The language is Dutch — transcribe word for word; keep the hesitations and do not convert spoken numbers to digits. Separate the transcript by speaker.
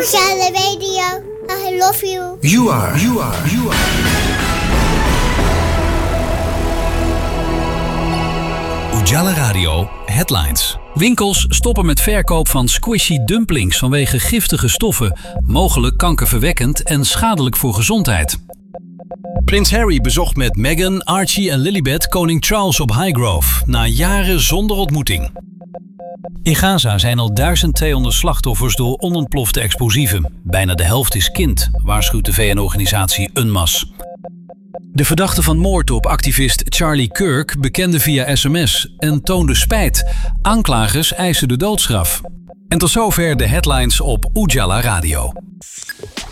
Speaker 1: Ujala Radio, I love you.
Speaker 2: You are, you are, you are.
Speaker 3: Ujala Radio Headlines. Winkels stoppen met verkoop van squishy dumplings vanwege giftige stoffen, mogelijk kankerverwekkend en schadelijk voor gezondheid. Prins Harry bezocht met Meghan, Archie en Lilibet koning Charles op Highgrove, na jaren zonder ontmoeting. In Gaza zijn al duizend tweehonderd slachtoffers door onontplofte explosieven. Bijna de helft is kind, waarschuwt de V N-organisatie UNMAS. De verdachte van moord op activist Charlie Kirk bekende via sms en toonde spijt. Aanklagers eisen de doodstraf. En tot zover de headlines op Ujala Radio.